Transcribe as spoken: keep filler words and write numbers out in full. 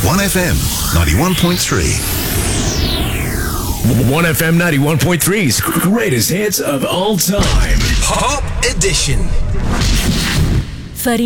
one F M ninety-one point three. one F M ninety-one point three's greatest hits of all time. Pop Edition.